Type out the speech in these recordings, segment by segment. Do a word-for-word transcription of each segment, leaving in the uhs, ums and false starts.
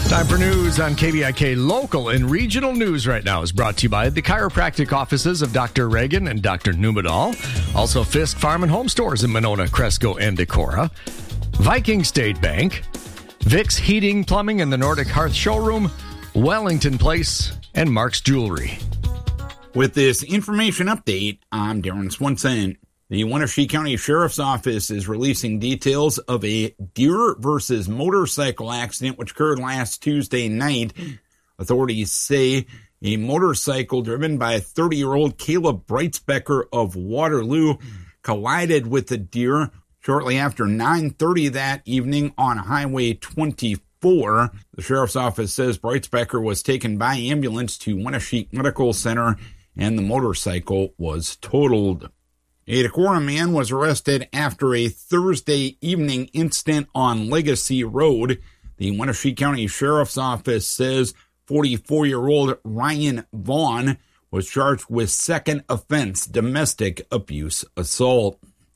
Time for news on K V I K. Local and regional news right now is brought to you by the chiropractic offices of Doctor Reagan and Doctor Numedal. Also, Fisk Farm and Home Stores in Monona, Cresco, and Decorah. Viking State Bank. Vicks Heating, Plumbing, and the Nordic Hearth Showroom. Wellington Place, and Mark's Jewelry. With this information update, I'm Darren Swenson. The Wenatchee County Sheriff's Office is releasing details of a deer versus motorcycle accident which occurred last Tuesday night. Authorities say a motorcycle driven by thirty-year-old Caleb Breitsbecker of Waterloo collided with the deer shortly after nine thirty that evening on Highway twenty-four. The Sheriff's Office says Breitsbecker was taken by ambulance to Wenatchee Medical Center and the motorcycle was totaled. A Decorah man was arrested after a Thursday evening incident on Legacy Road. The Wenatchee County Sheriff's Office says forty-four-year-old Ryan Vaughn was charged with second offense domestic abuse assault.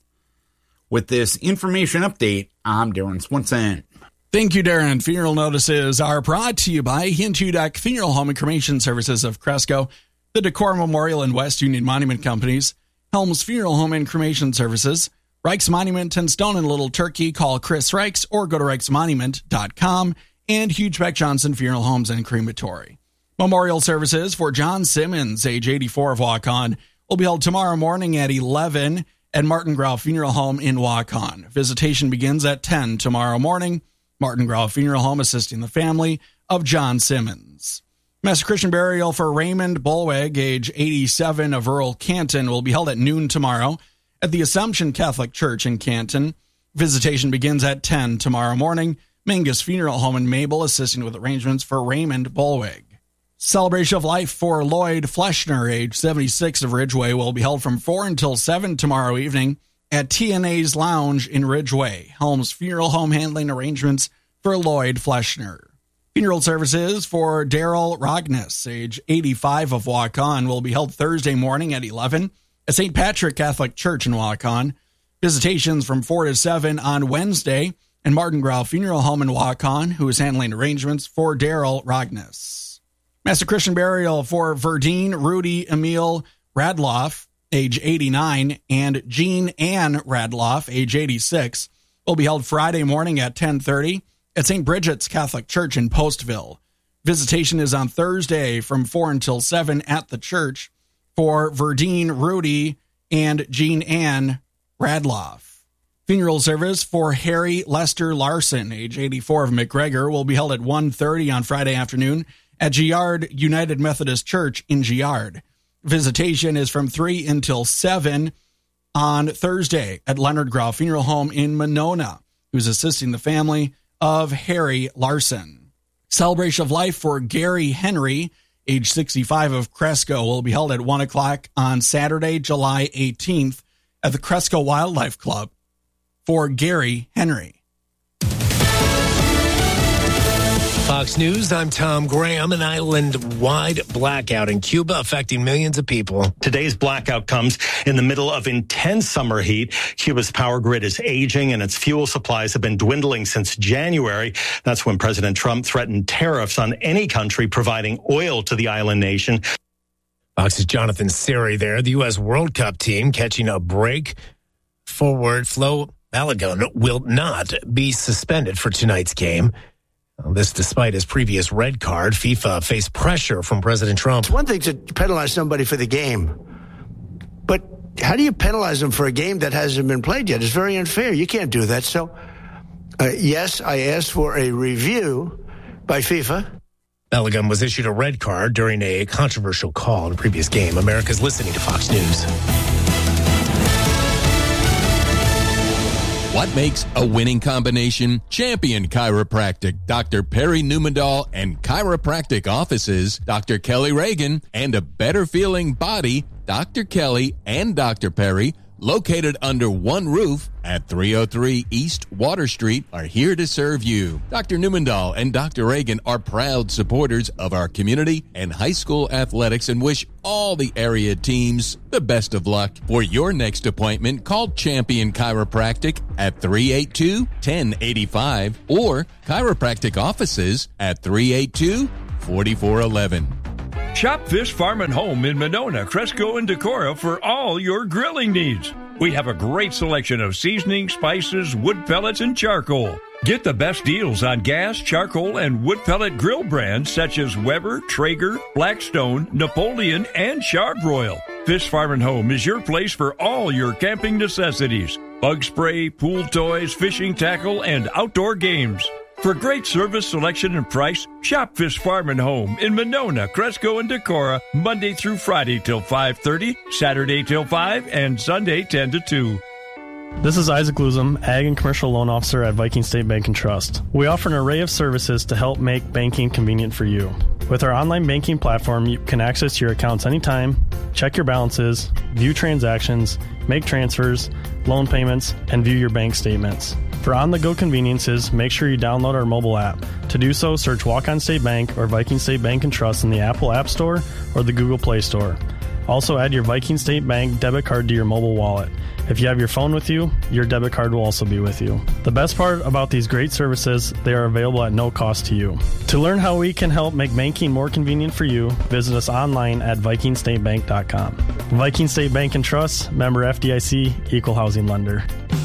With this information update, I'm Darren Swenson. Thank you, Darren. Funeral notices are brought to you by Hintudak Funeral Home and Cremation Services of Cresco, the Decorah Memorial and West Union Monument Companies, Helms Funeral Home and Cremation Services, Reichs Monument and Stone and Little Turkey. Call Chris Reichs or go to reichs monument dot com, and Hugebeck Johnson Funeral Homes and Crematory. Memorial services for John Simmons, age eighty-four, of Waukon, will be held tomorrow morning at eleven at Martin Grau Funeral Home in Waukon. Visitation begins at ten tomorrow morning. Martin Grau Funeral Home assisting the family of John Simmons. Mass Christian burial for Raymond Bolweg, age eighty-seven, of Earl Canton, will be held at noon tomorrow at the Assumption Catholic Church in Canton. Visitation begins at ten tomorrow morning. Mangus Funeral Home in Mabel assisting with arrangements for Raymond Bolweg. Celebration of life for Lloyd Fleschner, age seventy-six, of Ridgeway, will be held from four until seven tomorrow evening at T N A's Lounge in Ridgeway. Helms Funeral Home handling arrangements for Lloyd Fleschner. Funeral services for Daryl Rogness, age eighty-five, of Waukon, will be held Thursday morning at eleven at Saint Patrick Catholic Church in Waukon. Visitations from four to seven on Wednesday, and Martin Grau Funeral Home in Waukon, who is handling arrangements for Daryl Rogness. Master Christian burial for Verdine Rudy Emil Radloff, age eighty-nine, and Jean Ann Radloff, age eighty-six, will be held Friday morning at ten thirty at Saint Bridget's Catholic Church in Postville. Visitation is on Thursday from four until seven at the church for Verdine Rudy and Jean Ann Radloff. Funeral service for Harry Lester Larson, age eighty-four, of McGregor, will be held at one thirty on Friday afternoon at Giard United Methodist Church in Giard. Visitation is from three until seven on Thursday at Leonard Grau Funeral Home in Monona, who's assisting the family of Harry Larson. Celebration of life for Gary Henry, age sixty-five, of Cresco, will be held at one o'clock on Saturday, July eighteenth at the Cresco Wildlife Club for Gary Henry. Fox News, I'm Tom Graham. An island-wide blackout in Cuba affecting millions of people. Today's blackout comes in the middle of intense summer heat. Cuba's power grid is aging and its fuel supplies have been dwindling since January. That's when President Trump threatened tariffs on any country providing oil to the island nation. Fox's Jonathan Siri there. The U S World Cup team catching a break. Forward Flo Balogun will not be suspended for tonight's game. This despite his previous red card. FIFA faced pressure from President Trump. It's one thing to penalize somebody for the game, but how do you penalize them for a game that hasn't been played yet? It's very unfair. You can't do that. So, uh, yes, I asked for a review by FIFA. Balogun was issued a red card during a controversial call in a previous game. America's listening to Fox News. What makes a winning combination? Champion Chiropractic, Doctor Perry Numedal, and chiropractic offices, Doctor Kelly Reagan, and a better feeling body, Doctor Kelly and Doctor Perry located under one roof at three oh three East Water Street, are here to serve you. Doctor Newmandahl and Doctor Reagan are proud supporters of our community and high school athletics and wish all the area teams the best of luck. For your next appointment, call Champion Chiropractic at three eight two, one oh eight five or Chiropractic Offices at three eight two, four four one one. Shop Fish Farm and Home in Monona, Cresco, and Decorah for all your grilling needs. We have a great selection of seasoning, spices, wood pellets, and charcoal. Get the best deals on gas, charcoal, and wood pellet grill brands such as Weber, Traeger, Blackstone, Napoleon, and Charbroil. Fish Farm and Home is your place for all your camping necessities. Bug spray, pool toys, fishing tackle, and outdoor games. For great service, selection, and price, shop Fish Farm and Home in Monona, Cresco, and Decorah, Monday through Friday till five thirty, Saturday till five, and Sunday ten to two. This is Isaac Luzum, Ag and Commercial Loan Officer at Viking State Bank and Trust. We offer an array of services to help make banking convenient for you. With our online banking platform, you can access your accounts anytime, check your balances, view transactions, make transfers, loan payments, and view your bank statements. For on-the-go conveniences, make sure you download our mobile app. To do so, search Walk-On State Bank or Viking State Bank and Trust in the Apple App Store or the Google Play Store. Also, add your Viking State Bank debit card to your mobile wallet. If you have your phone with you, your debit card will also be with you. The best part about these great services, they are available at no cost to you. To learn how we can help make banking more convenient for you, visit us online at viking state bank dot com. Viking State Bank and Trust, member F D I C, equal housing lender.